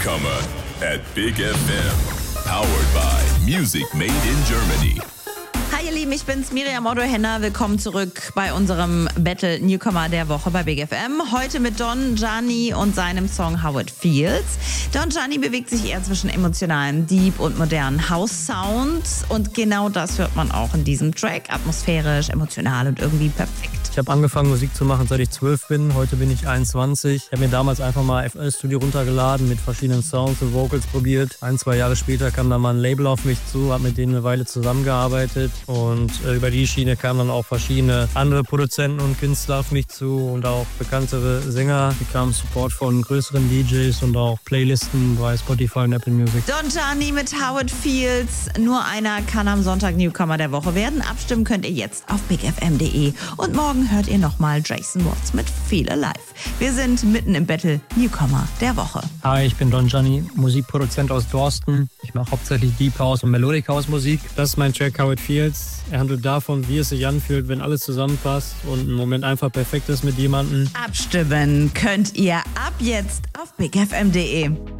Newcomer at Big FM. Powered by Music Made in Germany. Hi ihr Lieben, ich bin's Miriam Otto-Henner. Willkommen zurück bei unserem Battle Newcomer der Woche bei Big FM. Heute mit Don Gianni und seinem Song How It Feels. Don Gianni bewegt sich eher zwischen emotionalen Deep und modernen House-Sounds. Und genau das hört man auch in diesem Track. Atmosphärisch, emotional und irgendwie perfekt. Ich habe angefangen Musik zu machen, seit ich 12 bin. Heute bin ich 21. Ich habe mir damals einfach mal FL Studio runtergeladen, mit verschiedenen Sounds und Vocals probiert. 1-2 Jahre später kam dann mal ein Label auf mich zu, habe mit denen eine Weile zusammengearbeitet. Und über die Schiene kamen dann auch verschiedene andere Produzenten und Künstler auf mich zu und auch bekanntere Sänger. Es kam Support von größeren DJs und auch Playlisten bei Spotify und Apple Music. Don Gianni mit How It Feels. Nur einer kann am Sonntag Newcomer der Woche werden. Abstimmen könnt ihr jetzt auf bigfm.de. Und morgen hört ihr nochmal Jason Watts mit Feel Alive. Wir sind mitten im Battle Newcomer der Woche. Hi, ich bin Don Gianni, Musikproduzent aus Dorsten. Ich mache hauptsächlich Deep House und Melodic House Musik. Das ist mein Track How It Feels. Er handelt davon, wie es sich anfühlt, wenn alles zusammenpasst und ein Moment einfach perfekt ist mit jemandem. Abstimmen könnt ihr ab jetzt auf bigfm.de.